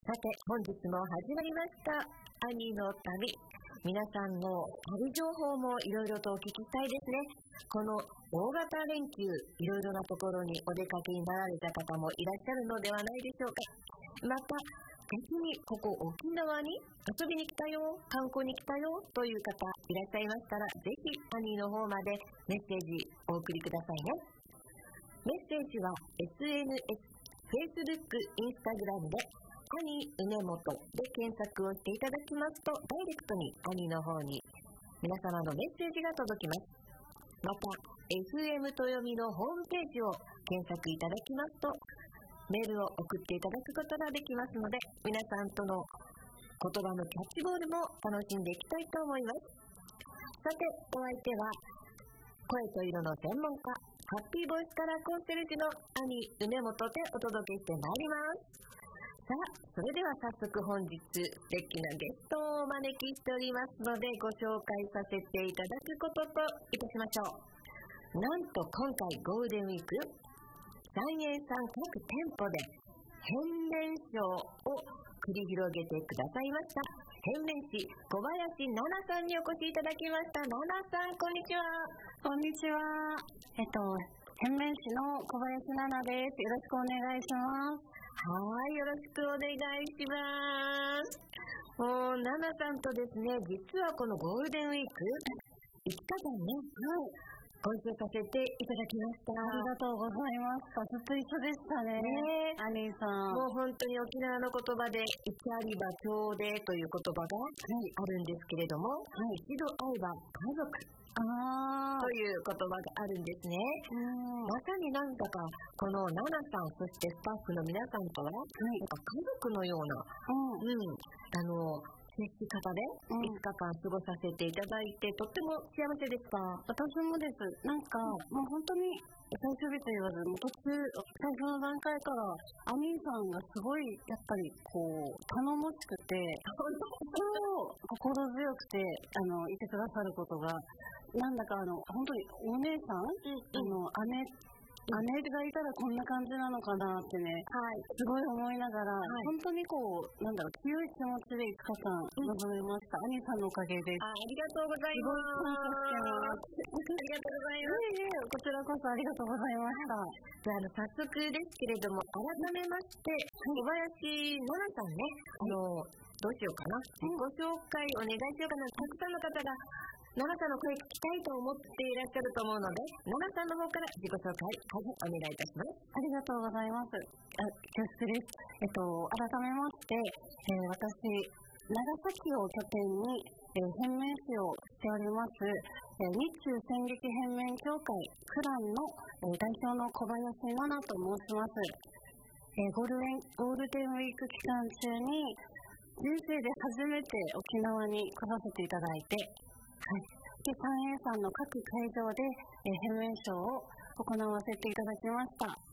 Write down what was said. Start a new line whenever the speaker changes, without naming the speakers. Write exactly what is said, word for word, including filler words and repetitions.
さて本日も始まりましたアニーの旅。皆さんの旅情報もいろいろとお聞きしたいですね。この大型連休、いろいろなところにお出かけになられた方もいらっしゃるのではないでしょうか。また逆にここ沖縄に遊びに来たよ、観光に来たよという方いらっしゃいましたら、ぜひアニーの方までメッセージお送りくださいね。メッセージは エスエヌエス、Facebook、Instagram でアニー梅本で検索をしていただきますと、ダイレクトにアニーの方に皆様のメッセージが届きます。また エフエム とよみのホームページを検索いただきますと、メールを送っていただくことができますので、皆さんとの言葉のキャッチボールも楽しんでいきたいと思います。さてお相手は声と色の専門家、ハッピーボイスカラーコンシェルジュのアニー梅本でお届けしてまいります。さあ、それでは早速本日素敵なゲストをお招きしておりますので、ご紹介させていただくことといたしましょう。なんと今回ゴールデンウィーク、三栄さん各店舗で変面ショーを繰り広げてくださいました変面師小林奈々さんにお越しいただきました。奈々さん、こんにちは。
こんにちは。えっと変面師の小林奈々です。よろしくお願いします。
はい、よろしくお願いします。もう奈々さんとですね、実はこのゴールデンウィークいつかかんね、はい、ご一緒させていただきました。
ありがとうございます。ずっと一緒でしたね。ね、アニーさん。
もう本当に沖縄の言葉で一ありば郷でという言葉があるんですけれども、はい、一度会えば家族あという言葉があるんですね。まさになんだかこの奈々さん、そしてスタッフの皆さんとは、はい、なんか家族のような、うんうん、あの接し方でいつかかん過ごさせていただいて、とっても幸せでした。
私もです。なんかもう本当に最終日と言わず、もう途中最初の段階からアニーさんがすごいやっぱりこう頼もしくて、心強くてあのいてくださることが、なんだかあの本当にお姉さん、うんうん、あの姉姉がいたらこんな感じなのかなってね、はい、すごい思いながら、はい、本当にこうなんだろう、強い気持ちでいつかかん臨めました。アニーさんのおかげです。
あ、ありがとうございます。ありがとうございます。
いえいえ、こちらこそありがとうございました。
じゃあ、あの早速ですけれども、改めまして、小林奈々さんね、あのどうしようかな、自己紹介お願いしようかな。たくさんの方が奈々さんの声聞きたいと思っていらっしゃると思うので、奈々さんの方から自己紹介、はい、お願いいたします。
ありがとうございます。あ、恐縮です。えっと、改めまして、えー、私、長崎を拠点に、えー、変面師をしております、えー、日中戦劇変面協会クランの、えー、代表の小林奈々と申します。えー、ゴールデン、ゴールデンウィーク期間中に、人生で初めて沖縄に来させていただいて、はい、で三栄さんの各会場で、えー、変面ショーを行わせていただきました。